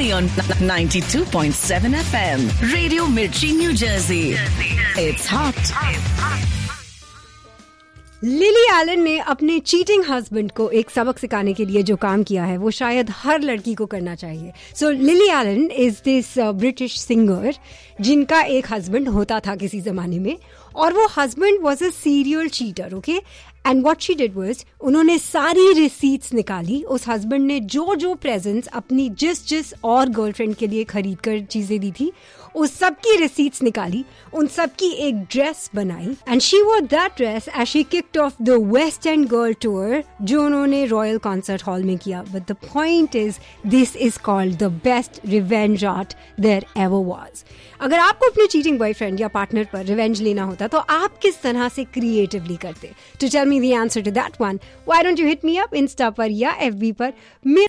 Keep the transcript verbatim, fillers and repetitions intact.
only on ninety-two point seven F M. Radio Mirchi, New Jersey. It's hot. Lily Elon ने अपने cheating husband को एक सबक सिखाने के लिए जो काम किया है वो शायद हर लड़की को करना चाहिए. सो lily Elon is this British singer जिनका एक हस्बैंड होता था किसी जमाने में, और वो husband was a serial cheater. Okay, and what she did was, उन्होंने सारी रिसीट्स निकाली. उस हस्बैंड ने जो जो प्रेजेंट्स अपनी जिस जिस और गर्लफ्रेंड के लिए खरीद कर चीजें दी थी, उस सब की रिसीट्स निकाली, उन सब की एक ड्रेस बनाई, and she war that dress as she kicked of the waste and girl tour जो उन्होंने रॉयल कॉन्सर्ट हॉल में किया. But the point is, this is called the best revenge art there ever was. अगर आपको अपने cheating boyfriend या partner पर revenge लेना होता तो आप किस तरह से क्रिएटिवली करते? To tell me the answer to that one, why don't you hit me up Insta पर या एफबी पर.